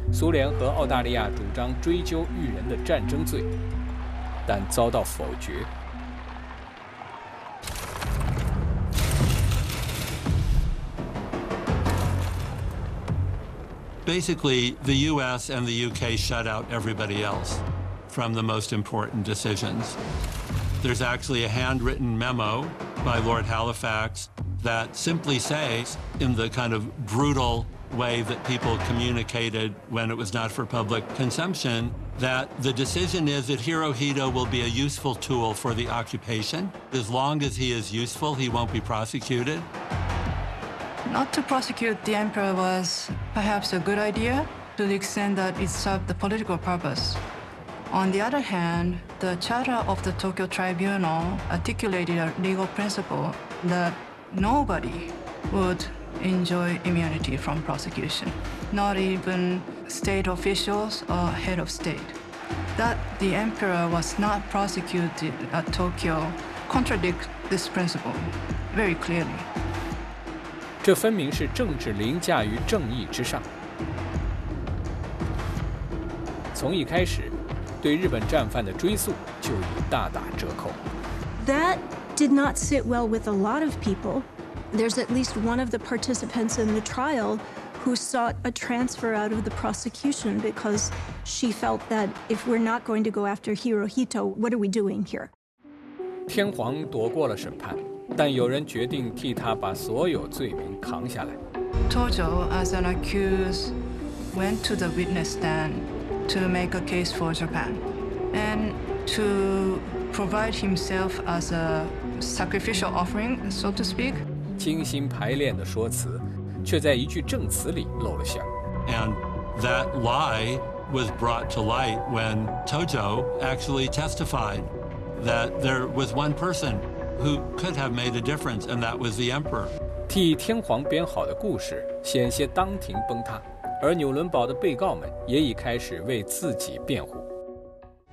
苏联和澳大利亚主张追究裕人的战争罪，但遭到否决。 Basically, the US and the UK shut out everybody else from the most important decisions. There's actually a handwritten memo by Lord Halifax that simply says, in the kind of brutal way that people communicated when it was not for public consumption, that the decision is that Hirohito will be a useful tool for the occupation. As long as he is useful, he won't be prosecuted. Not to prosecute the emperor was perhaps a good idea to the extent that it served the political purpose. On the other hand, the charter of the Tokyo Tribunal articulated a legal principle that nobody would enjoy immunity from prosecution, not even state officials or head of state. That the emperor was not prosecuted at Tokyo contradicts this principle very clearly. 这分明是政治凌驾于正义之上。从一开始，对日本战犯的追诉就已大打折扣。 That did not sit well with a lot of people. There's at least one of the participants in the trial who sought a transfer out of the prosecution because she felt that if we're not going to go after Hirohito, what are we doing here? 天皇躲过了审判，但有人决定替他把所有罪名扛下来。 Tojo, as an accused, went to the witness stand to make a case for Japan and to provide himself as a sacrificial offering, so to speak. 精心排练的说辞，却在一句证词里露了馅。 And that lie was brought to light when Tojo actually testified that there was one person who could have made a difference, and that was the emperor. 替天皇编好的故事险些当庭崩塌，而纽伦堡的被告们也已开始为自己辩护。